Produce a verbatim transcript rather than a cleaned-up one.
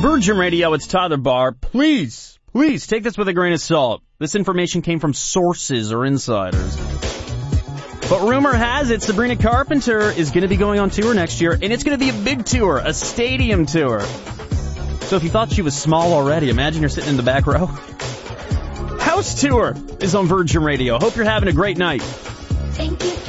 Virgin Radio, it's Tyler Barr. Please, please take this with a grain of salt. This information came from sources or insiders. But rumor has it Sabrina Carpenter is going to be going on tour next year, and it's going to be a big tour, a stadium tour. So if you thought she was small already, imagine you're sitting in the back row. House Tour is on Virgin Radio. Hope you're having a great night. Thank you.